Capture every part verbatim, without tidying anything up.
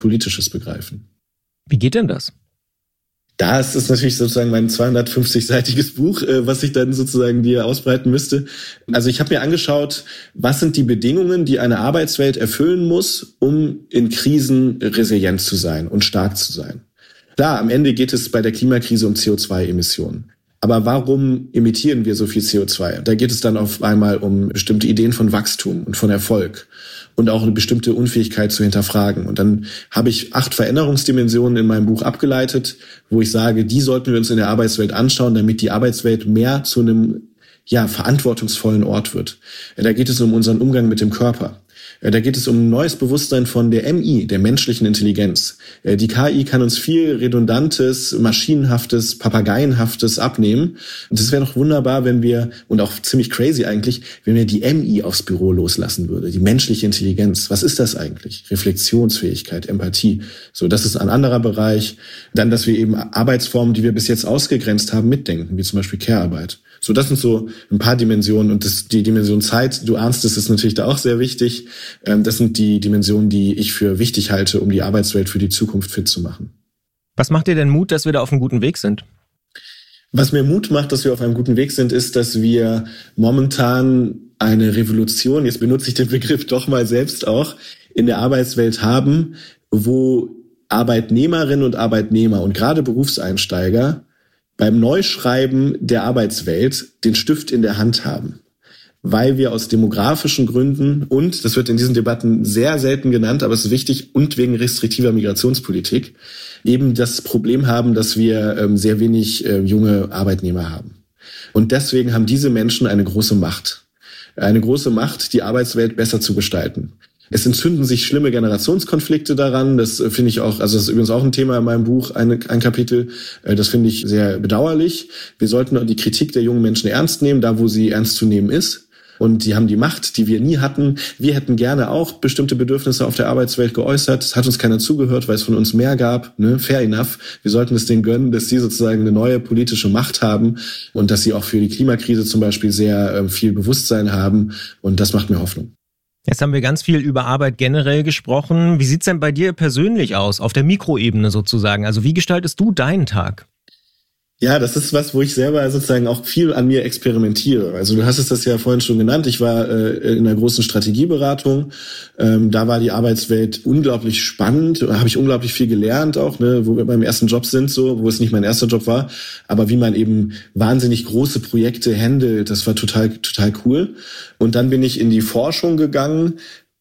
Politisches begreifen. Wie geht denn das? Da ist es natürlich sozusagen mein zweihundertfünfzig-seitiges Buch, äh, was ich dann sozusagen dir ausbreiten müsste. Also ich habe mir angeschaut, was sind die Bedingungen, die eine Arbeitswelt erfüllen muss, um in Krisen resilient zu sein und stark zu sein. Klar, am Ende geht es bei der Klimakrise um C O zwei Emissionen. Aber warum emittieren wir so viel C O zwei? Da geht es dann auf einmal um bestimmte Ideen von Wachstum und von Erfolg und auch eine bestimmte Unfähigkeit zu hinterfragen. Und dann habe ich acht Veränderungsdimensionen in meinem Buch abgeleitet, wo ich sage, die sollten wir uns in der Arbeitswelt anschauen, damit die Arbeitswelt mehr zu einem ja verantwortungsvollen Ort wird. Da geht es um unseren Umgang mit dem Körper. Da geht es um ein neues Bewusstsein von der M I, der menschlichen Intelligenz. Die K I kann uns viel redundantes, maschinenhaftes, papageienhaftes abnehmen. Und es wäre doch wunderbar, wenn wir, und auch ziemlich crazy eigentlich, wenn wir die M I aufs Büro loslassen würde, die menschliche Intelligenz. Was ist das eigentlich? Reflexionsfähigkeit, Empathie. So, das ist ein anderer Bereich. Dann, dass wir eben Arbeitsformen, die wir bis jetzt ausgegrenzt haben, mitdenken, wie zum Beispiel Care-Arbeit. So, das sind so ein paar Dimensionen. Und das, die Dimension Zeit, du ahnst es, ist natürlich da auch sehr wichtig. Das sind die Dimensionen, die ich für wichtig halte, um die Arbeitswelt für die Zukunft fit zu machen. Was macht dir denn Mut, dass wir da auf einem guten Weg sind? Was mir Mut macht, dass wir auf einem guten Weg sind, ist, dass wir momentan eine Revolution, jetzt benutze ich den Begriff doch mal selbst auch, in der Arbeitswelt haben, wo Arbeitnehmerinnen und Arbeitnehmer und gerade Berufseinsteiger beim Neuschreiben der Arbeitswelt den Stift in der Hand haben. Weil wir aus demografischen Gründen und, das wird in diesen Debatten sehr selten genannt, aber es ist wichtig, und wegen restriktiver Migrationspolitik, eben das Problem haben, dass wir ähm, sehr wenig äh, junge Arbeitnehmer haben. Und deswegen haben diese Menschen eine große Macht. Eine große Macht, die Arbeitswelt besser zu gestalten. Es entzünden sich schlimme Generationskonflikte daran. Das finde ich auch, also das ist übrigens auch ein Thema in meinem Buch, ein, ein Kapitel. Das finde ich sehr bedauerlich. Wir sollten die Kritik der jungen Menschen ernst nehmen, da wo sie ernst zu nehmen ist. Und die haben die Macht, die wir nie hatten. Wir hätten gerne auch bestimmte Bedürfnisse auf der Arbeitswelt geäußert. Es hat uns keiner zugehört, weil es von uns mehr gab. Ne? Fair enough. Wir sollten es denen gönnen, dass sie sozusagen eine neue politische Macht haben und dass sie auch für die Klimakrise zum Beispiel sehr äh, viel Bewusstsein haben. Und das macht mir Hoffnung. Jetzt haben wir ganz viel über Arbeit generell gesprochen. Wie sieht's denn bei dir persönlich aus, auf der Mikroebene sozusagen? Also wie gestaltest du deinen Tag? Ja, das ist was, wo ich selber sozusagen auch viel an mir experimentiere. Also du hast es das ja vorhin schon genannt. Ich war äh, in einer großen Strategieberatung. Ähm, da war die Arbeitswelt unglaublich spannend. Da habe ich unglaublich viel gelernt auch, ne, wo wir beim ersten Job sind, so, wo es nicht mein erster Job war. Aber wie man eben wahnsinnig große Projekte handelt, das war total, total cool. Und dann bin ich in die Forschung gegangen.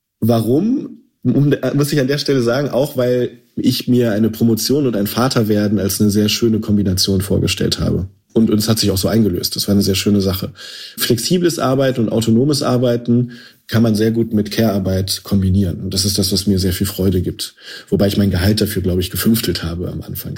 Warum? Muss ich an der Stelle sagen, auch weil ich mir eine Promotion und ein Vaterwerden als eine sehr schöne Kombination vorgestellt habe. Und, und es hat sich auch so eingelöst. Das war eine sehr schöne Sache. Flexibles Arbeiten und autonomes Arbeiten kann man sehr gut mit Care-Arbeit kombinieren. Und das ist das, was mir sehr viel Freude gibt. Wobei ich mein Gehalt dafür, glaube ich, gefünftelt habe am Anfang.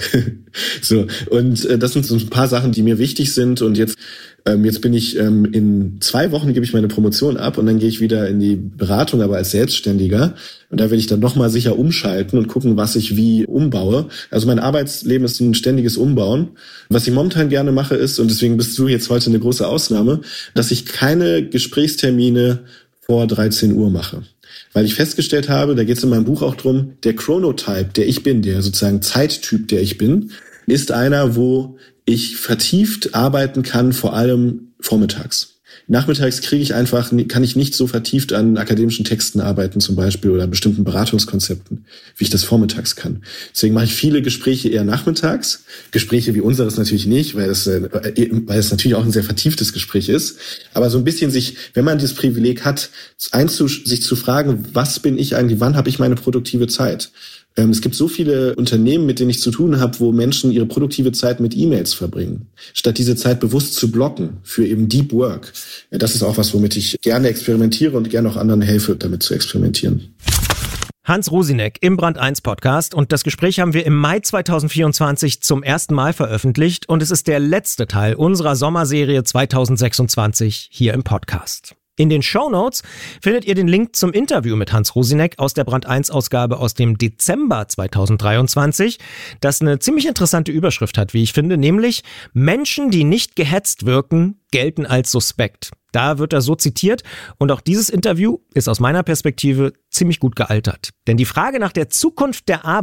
So. Und äh, das sind so ein paar Sachen, die mir wichtig sind. Und jetzt, ähm, jetzt bin ich, ähm, in zwei Wochen gebe ich meine Promotion ab und dann gehe ich wieder in die Beratung, aber als Selbstständiger. Und da werde ich dann nochmal sicher umschalten und gucken, was ich wie umbaue. Also mein Arbeitsleben ist ein ständiges Umbauen. Was ich momentan gerne mache ist, und deswegen bist du jetzt heute eine große Ausnahme, dass ich keine Gesprächstermine vor dreizehn Uhr mache. Weil ich festgestellt habe, da geht es in meinem Buch auch drum, der Chronotype, der ich bin, der sozusagen Zeittyp, der ich bin, ist einer, wo ich vertieft arbeiten kann, vor allem vormittags. Nachmittags kriege ich einfach, kann ich nicht so vertieft an akademischen Texten arbeiten zum Beispiel oder bestimmten Beratungskonzepten, wie ich das vormittags kann. Deswegen mache ich viele Gespräche eher nachmittags. Gespräche wie unseres natürlich nicht, weil es, weil es natürlich auch ein sehr vertieftes Gespräch ist. Aber so ein bisschen sich, wenn man dieses Privileg hat, einzus- sich zu fragen, was bin ich eigentlich, wann habe ich meine produktive Zeit? Es gibt so viele Unternehmen, mit denen ich zu tun habe, wo Menschen ihre produktive Zeit mit E-Mails verbringen, statt diese Zeit bewusst zu blocken für eben Deep Work. Ja, das ist auch was, womit ich gerne experimentiere und gerne auch anderen helfe, damit zu experimentieren. Hans Rosinek im Brand eins Podcast, und das Gespräch haben wir im Mai zweitausendvierundzwanzig zum ersten Mal veröffentlicht und es ist der letzte Teil unserer Sommerserie zweitausendsechsundzwanzig hier im Podcast. In den Shownotes findet ihr den Link zum Interview mit Hans Rosinek aus der Brand eins Ausgabe aus dem Dezember zweitausenddreiundzwanzig, das eine ziemlich interessante Überschrift hat, wie ich finde, nämlich Menschen, die nicht gehetzt wirken, gelten als suspekt. Da wird er so zitiert und auch dieses Interview ist aus meiner Perspektive ziemlich gut gealtert. Denn die Frage nach der Zukunft der Arbeit